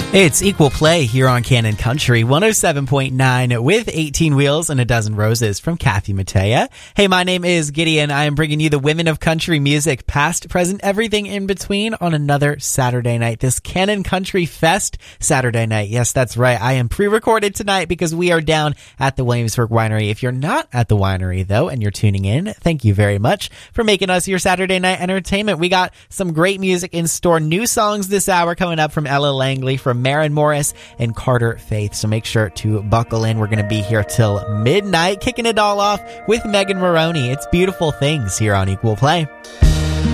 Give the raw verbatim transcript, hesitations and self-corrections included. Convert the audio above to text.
It's Equal Play here on Canon Country one oh seven point nine with eighteen Wheels and a Dozen Roses from Kathy Mattea. Hey, my name is Gideon. I am bringing you the women of country music, past, present, everything in between on another Saturday night. This Canon Country Fest Saturday night. Yes, that's right. I am pre-recorded tonight because we are down at the Williamsburg Winery. If you're not at the winery, though, and you're tuning in, thank you very much for making us your Saturday night entertainment. We got some great music in store. New songs this hour coming up from Ella Langley, from Maren Morris, and Carter Faith. So make sure to buckle in. We're going to be here till midnight, kicking it all off with Megan Moroney. It's Beautiful Things here on Equal Play.